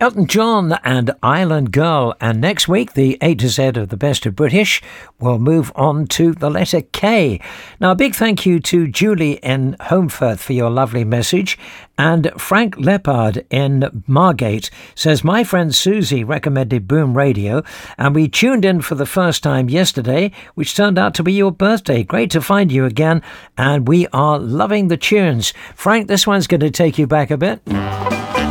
Elton John and Island Girl. And next week, the A to Z of the Best of British will move on to the letter K. Now, a big thank you to Julie in Holmfirth for your lovely message. And Frank Leppard in Margate says, my friend Susie recommended Boom Radio, and we tuned in for the first time yesterday, which turned out to be your birthday. Great to find you again, and we are loving the tunes. Frank, this one's going to take you back a bit.